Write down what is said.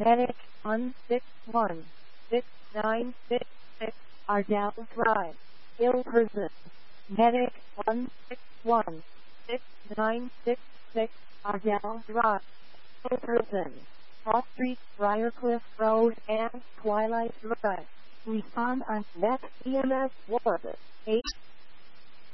Medic 1616966 Ardell Drive, Ilverston. Medic 1616966 Ardell Drive, Ilverston. Hall Street, Briarcliff Road, and Twilight Drive. Respond on next EMS Ward 8.